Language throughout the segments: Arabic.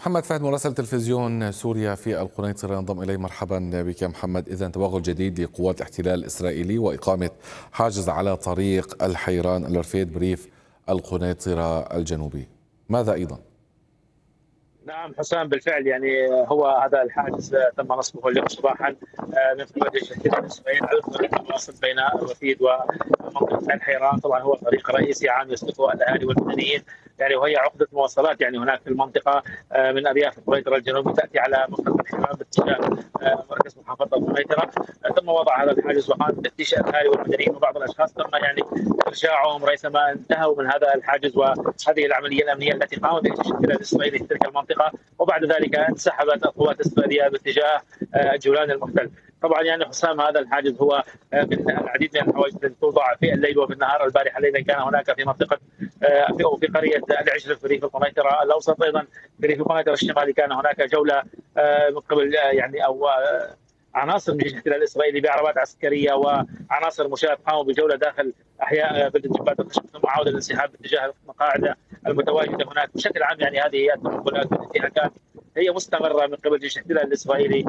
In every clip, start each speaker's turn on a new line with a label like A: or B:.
A: محمد فهد مراسل تلفزيون سوريا في القنيطرة ينضم إلي. مرحبا بك محمد. إذا توغل جديد لقوات الاحتلال الإسرائيلي وإقامة حاجز على طريق الحيران الرفيد بريف القنيطرة الجنوبي، ماذا أيضا؟
B: نعم حسام، بالفعل هو هذا الحاجز تم نصبه اليوم صباحا من قبل جيش الاحتلال الاسرائيلي على الطريق المواصل بين الرفيد ومنطقه الحيران. طبعا هو طريق رئيسي عام يسلكه الاهالي والمدنيين، وهي عقده مواصلات هناك في المنطقه من ارياف القنيطره الجنوبي تاتي على منطقه الحيران باتجاه مركز محافظه القنيطره. تم وضع هذا الحاجز وقام تفتيش الاهالي والمدنيين، وبعض الاشخاص تم ارجاعهم ريثما انتهوا من هذا الحاجز وهذه العمليه الامنيه التي قام بها جيش الاحتلال الاسرائيلي في تلك المنطقه. وبعد ذلك انسحبت القوات الاسرائيليه باتجاه الجولان المحتل. طبعا حسام، هذا الحاجز هو من العديد من الحواجز التي توضع في الليل وفي النهار. البارحه ليلا كان هناك في منطقه في قريه العجرف في ريف القنيطره الاوسط، ايضا في ريف القنيطره الشمالي كان هناك جوله من قبل او عناصر من جيش الاحتلال الاسرائيلي بعربات عسكريه وعناصر مشاة قاموا بجوله داخل احياء بلده جبات الخشب، ثم عاود الانسحاب باتجاه المقاعد المتواجده هناك. بشكل عام هذه هي التنقلات والانتهاكات هي مستمره من قبل جيش الاحتلال الاسرائيلي،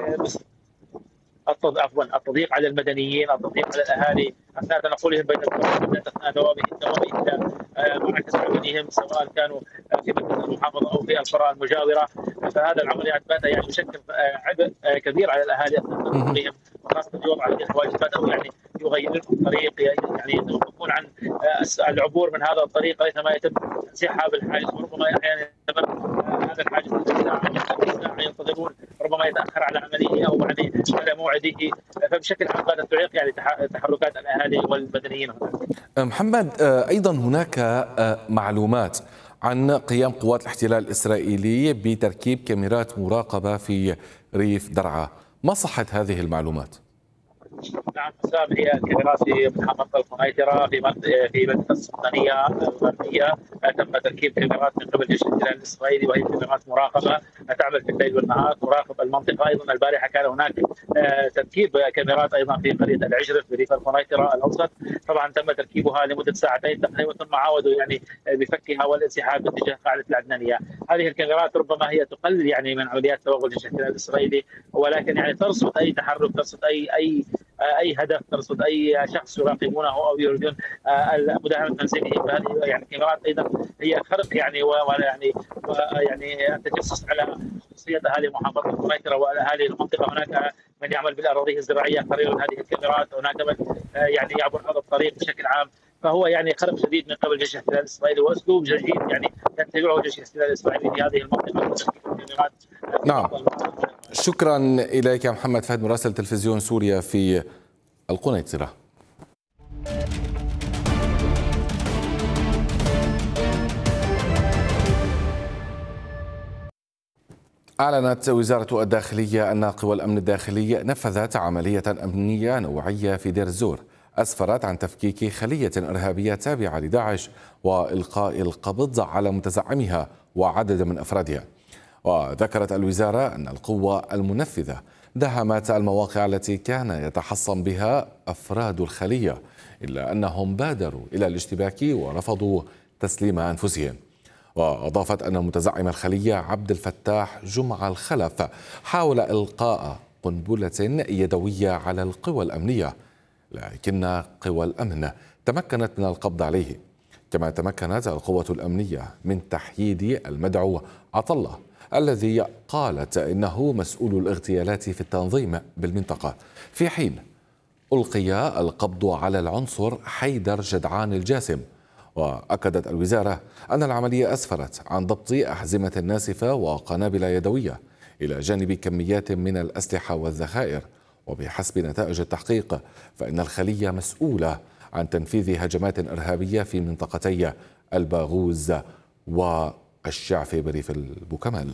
B: التضييق على المدنيين، التضييق على الاهالي اثناء تنقلهم بين القرى، اثناء ذهابهم الى مراكز عملهم سواء كانوا في مركز المحافظه او في القرى المجاوره. فهذا العمليات بات يشكل عبء كبير على الاهالي اثناء تنقلهم، وخاصه اليوم على الحواجز بداوا يغيرون الطريق، يتوقفون عن العبور من هذا الطريق ريثما يتم انسحاب الحاجز، وربما احيانا يستمر هذا الحاجز ساعه ينتظرون، ربما يتاخر على عمله او على موعده. فبشكل عام بدات تعيق تحركات الاهالي والمدنيين هناك.
A: محمد، ايضا هناك معلومات عن قيام قوات الاحتلال الاسرائيلي بتركيب كاميرات مراقبه في ريف درعا، ما صحه هذه المعلومات؟
B: نعم حسام، هي الكاميرات في محافظه القنيطره في بلده السلطانيه الغربيه تم تركيب كاميرات من قبل جيش الاحتلال الاسرائيلي، وهي كاميرات مراقبه تعمل في الليل والنهار تراقب المنطقه. ايضا البارحه كان هناك تركيب كاميرات ايضا في قريه العجرف في ريف القنيطره الاوسط، طبعا تم تركيبها لمده ساعتين تقريبا، ثم عاودوا بفكها والانسحاب باتجاه قاعده العدنانيه. هذه الكاميرات ربما هي تقلل من عمليات توغل جيش الاحتلال الاسرائيلي، ولكن ترصد اي تحرك، ترصد اي هدف، ترصد اي شخص يراقبونه او يريدون مداهمه منزله. فهذه الكاميرات ايضا هي خرق التجسس على خصوصيه اهالي محافظه القنيطره واهالي المنطقه. هناك من يعمل بالاراضي الزراعيه قريب من هذه الكاميرات، هناك من يعبر هذا الطريق بشكل عام. فهو خرق جديد من قبل جيش الاحتلال الاسرائيلي واسلوب جديد يتبعه جيش الاحتلال الاسرائيلي في هذه المنطقه.
A: نعم، شكرا إليك يا محمد فهد مراسل تلفزيون سوريا في القنيطرة. أعلنت وزارة الداخلية أن قوى الأمن الداخلي نفذت عملية أمنية نوعية في دير الزور أسفرت عن تفكيك خلية إرهابية تابعة لداعش وإلقاء القبض على متزعمها وعدد من أفرادها. وذكرت الوزارة أن القوة المنفذة دهمت المواقع التي كان يتحصن بها أفراد الخلية، إلا أنهم بادروا إلى الاشتباك ورفضوا تسليم أنفسهم. وأضافت أن متزعم الخلية عبد الفتاح جمعة الخلف حاول إلقاء قنبلة يدوية على القوى الأمنية، لكن قوى الأمن تمكنت من القبض عليه. كما تمكنت القوة الأمنية من تحييد المدعو عطلة الذي قالت إنه مسؤول الاغتيالات في التنظيم بالمنطقة، في حين ألقي القبض على العنصر حيدر جدعان الجاسم. وأكدت الوزارة أن العملية أسفرت عن ضبط أحزمة ناسفة وقنابل يدوية إلى جانب كميات من الأسلحة والذخائر. وبحسب نتائج التحقيق فإن الخلية مسؤولة عن تنفيذ هجمات إرهابية في منطقتي الباغوز والشعف بريف البوكمال.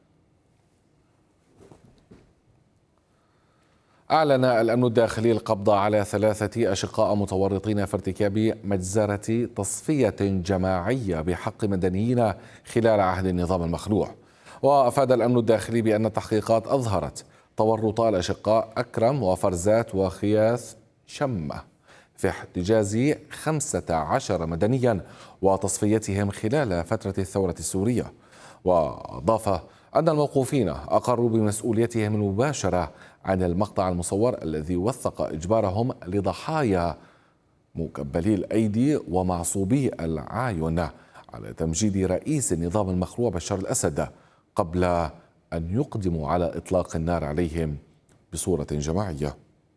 A: أعلن الأمن الداخلي القبض على 3 أشقاء متورطين في ارتكاب مجزرة تصفية جماعية بحق مدنيين خلال عهد النظام المخلوع. وأفاد الأمن الداخلي بأن التحقيقات أظهرت تورط الأشقاء أكرم وفرزات وخياث شمة في احتجاز 15 مدنيا وتصفيتهم خلال فترة الثورة السورية. وأضاف أن الموقوفين أقروا بمسؤوليتهم المباشرة عن المقطع المصور الذي وثق إجبارهم لضحايا مكبلي الأيدي ومعصوبي العاين على تمجيد رئيس النظام المخروع بشار الأسد قبل أن يقدموا على إطلاق النار عليهم بصورة جماعية.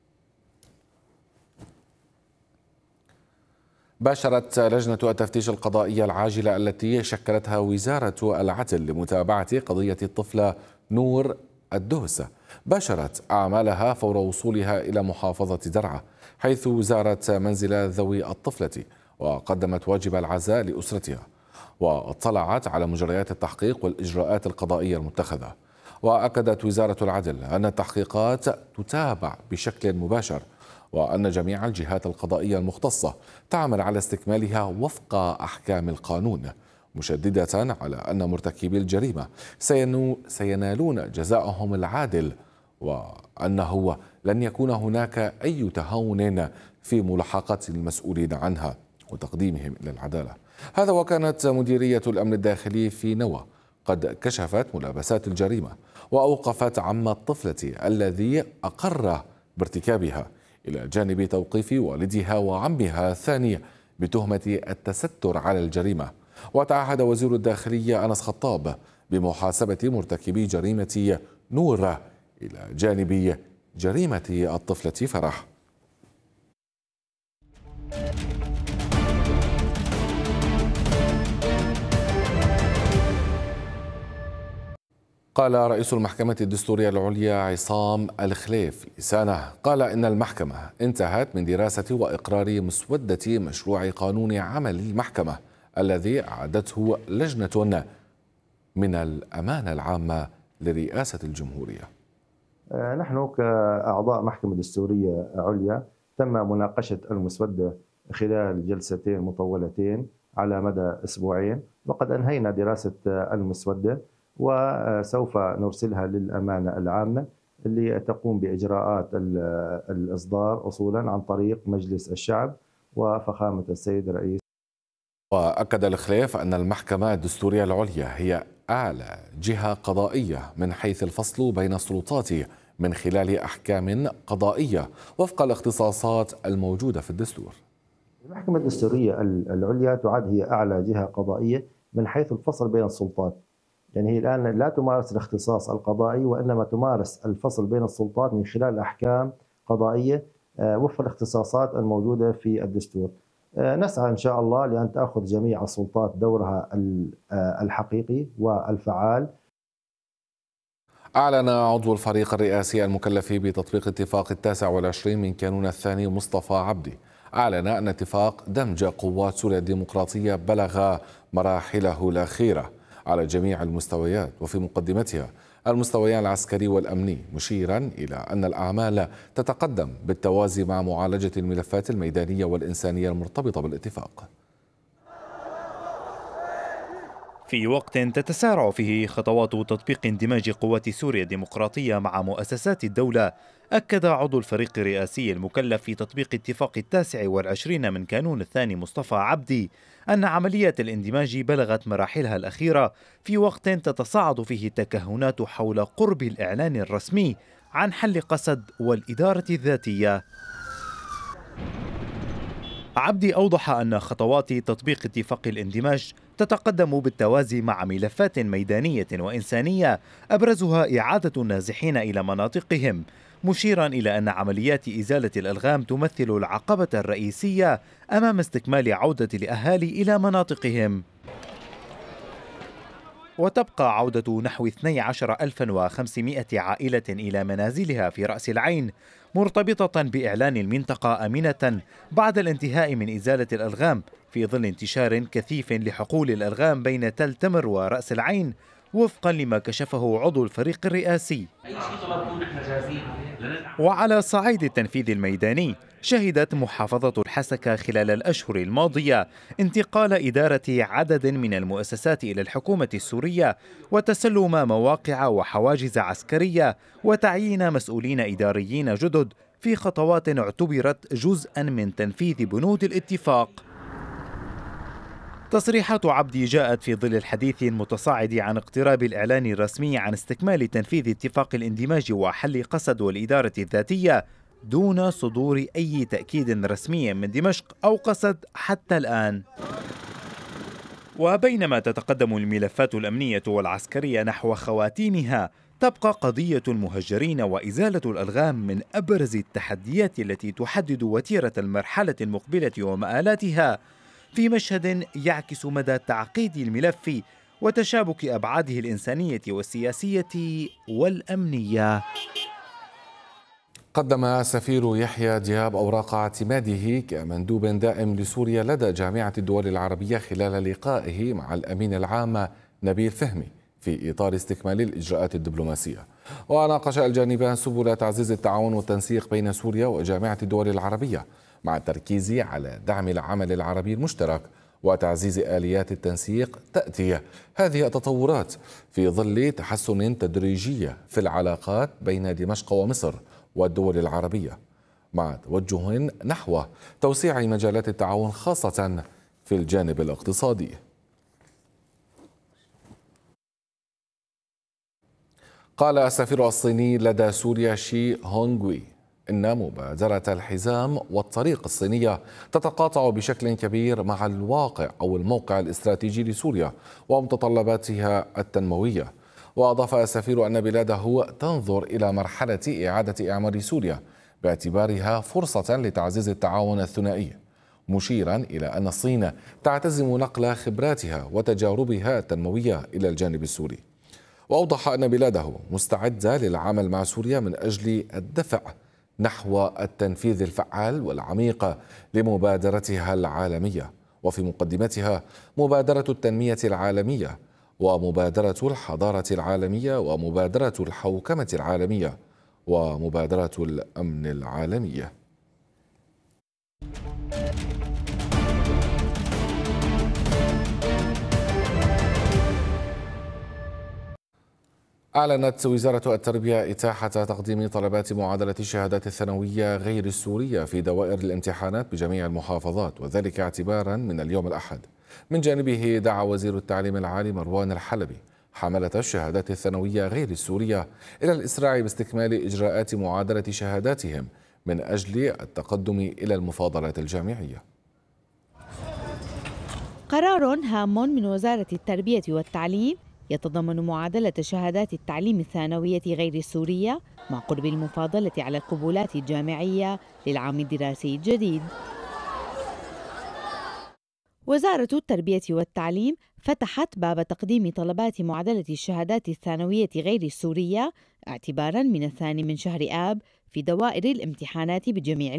A: باشرت لجنة التفتيش القضائية العاجلة التي شكلتها وزارة العدل لمتابعة قضية الطفلة نور الدهس باشرت أعمالها فور وصولها إلى محافظة درعا، حيث زارت منزل ذوي الطفلة وقدمت واجب العزاء لأسرتها، واطلعت على مجريات التحقيق والإجراءات القضائية المتخذة. وأكدت وزارة العدل أن التحقيقات تتابع بشكل مباشر، وأن جميع الجهات القضائية المختصة تعمل على استكمالها وفق أحكام القانون، مشددة على أن مرتكبي الجريمة سينالون جزاءهم العادل، وأنه لن يكون هناك أي تهاون في ملاحقة المسؤولين عنها وتقديمهم إلى العدالة. هذا وكانت مديرية الأمن الداخلي في نوى قد كشفت ملابسات الجريمة وأوقفت عم الطفلة الذي أقر بارتكابها، إلى جانب توقيف والدها وعمها الثاني بتهمة التستر على الجريمة. وتعهد وزير الداخلية أنس خطاب بمحاسبة مرتكبي جريمة نور إلى جانب جريمة الطفلة فرح. قال رئيس المحكمة الدستورية العليا عصام الخليف لسانه قال إن المحكمة انتهت من دراسة وإقرار مسودة مشروع قانون عمل المحكمة الذي أعدته لجنة من الأمانة العامة لرئاسة الجمهورية.
C: نحن كأعضاء محكمة دستورية عليا تم مناقشة المسودة خلال جلستين مطولتين على مدى أسبوعين، وقد أنهينا دراسة المسودة وسوف نرسلها للأمانة العامة اللي تقوم بإجراءات الإصدار أصولا عن طريق مجلس الشعب وفخامة السيد رئيس.
A: وأكد الخليف أن المحكمة الدستورية العليا هي أعلى جهة قضائية من حيث الفصل بين السلطات من خلال أحكام قضائية وفق الاختصاصات الموجودة في الدستور.
C: المحكمة الدستورية العليا تعد هي أعلى جهة قضائية من حيث الفصل بين السلطات، يعني هي الآن لا تمارس الاختصاص القضائي وإنما تمارس الفصل بين السلطات من خلال أحكام قضائية وفق الاختصاصات الموجودة في الدستور. نسعى إن شاء الله لأن تأخذ جميع السلطات دورها الحقيقي والفعال.
A: أعلن عضو الفريق الرئاسي المكلف بتطبيق اتفاق 29 من كانون الثاني مصطفى عبدي أعلن أن اتفاق دمج قوات سوريا الديمقراطية بلغ مراحله الأخيرة على جميع المستويات وفي مقدمتها المستويان العسكري والأمني، مشيرا إلى أن الأعمال تتقدم بالتوازي مع معالجة الملفات الميدانية والإنسانية المرتبطة بالاتفاق.
D: في وقت تتسارع فيه خطوات تطبيق اندماج قوات سوريا الديمقراطية مع مؤسسات الدولة، أكد عضو الفريق الرئاسي المكلف في تطبيق اتفاق 29 من كانون الثاني مصطفى عبدي أن عملية الاندماج بلغت مراحلها الأخيرة في وقت تتصاعد فيه التكهنات حول قرب الإعلان الرسمي عن حل قسد والإدارة الذاتية. عبدي أوضح أن خطوات تطبيق اتفاق الاندماج تتقدم بالتوازي مع ملفات ميدانية وإنسانية أبرزها إعادة النازحين إلى مناطقهم، مشيرا إلى أن عمليات إزالة الألغام تمثل العقبة الرئيسية أمام استكمال عودة الأهالي إلى مناطقهم. وتبقى عودة نحو 12,500 عائلة إلى منازلها في رأس العين مرتبطة بإعلان المنطقة آمنة بعد الانتهاء من إزالة الألغام، في ظل انتشار كثيف لحقول الألغام بين تل تمر ورأس العين، وفقا لما كشفه عضو الفريق الرئاسي. وعلى صعيد التنفيذ الميداني، شهدت محافظة الحسكة خلال الأشهر الماضية انتقال إدارة عدد من المؤسسات إلى الحكومة السورية وتسلم مواقع وحواجز عسكرية وتعيين مسؤولين إداريين جدد في خطوات اعتبرت جزءا من تنفيذ بنود الاتفاق. تصريحات عبدي جاءت في ظل الحديث المتصاعد عن اقتراب الإعلان الرسمي عن استكمال تنفيذ اتفاق الاندماج وحل قسد والإدارة الذاتية دون صدور أي تأكيد رسمي من دمشق أو قسد حتى الآن. وبينما تتقدم الملفات الأمنية والعسكرية نحو خواتيمها، تبقى قضية المهجرين وإزالة الألغام من أبرز التحديات التي تحدد وتيرة المرحلة المقبلة ومآلاتها، في مشهد يعكس مدى تعقيد الملف وتشابك أبعاده الإنسانية والسياسية والأمنية.
A: قدم سفير يحيى دياب أوراق اعتماده كمندوب دائم لسوريا لدى جامعة الدول العربية خلال لقائه مع الأمين العام نبيل فهمي في إطار استكمال الإجراءات الدبلوماسية. وناقش الجانبان سبل تعزيز التعاون والتنسيق بين سوريا وجامعة الدول العربية مع التركيز على دعم العمل العربي المشترك وتعزيز آليات التنسيق. تأتي هذه التطورات في ظل تحسن تدريجي في العلاقات بين دمشق ومصر والدول العربية، مع توجه نحو توسيع مجالات التعاون خاصة في الجانب الاقتصادي. قال السفير الصيني لدى سوريا شي هونغوي إن مبادرة الحزام والطريق الصينية تتقاطع بشكل كبير مع الواقع أو الموقع الاستراتيجي لسوريا ومتطلباتها التنموية. وأضاف السفير أن بلاده تنظر إلى مرحلة إعادة إعمار سوريا باعتبارها فرصة لتعزيز التعاون الثنائي، مشيرا إلى أن الصين تعتزم نقل خبراتها وتجاربها التنموية إلى الجانب السوري. وأوضح أن بلاده مستعدة للعمل مع سوريا من أجل الدفع نحو التنفيذ الفعال والعميق لمبادرتها العالمية، وفي مقدمتها مبادرة التنمية العالمية ومبادرة الحضارة العالمية ومبادرة الحوكمة العالمية ومبادرة الأمن العالمية. أعلنت وزارة التربية إتاحة تقديم طلبات معادلة الشهادات الثانوية غير السورية في دوائر الامتحانات بجميع المحافظات، وذلك اعتبارا من اليوم الأحد. من جانبه دعا وزير التعليم العالي مروان الحلبي حملة الشهادات الثانوية غير السورية إلى الإسراع باستكمال إجراءات معادلة شهاداتهم من أجل التقدم إلى المفاضلات الجامعية.
E: قرار هام من وزارة التربية والتعليم يتضمن معادلة شهادات التعليم الثانوية غير السورية مع قرب المفاضلة على القبولات الجامعية للعام الدراسي الجديد. وزارة التربية والتعليم فتحت باب تقديم طلبات معادلة الشهادات الثانوية غير السورية اعتباراً من 2 شهر آب في دوائر الامتحانات بجميع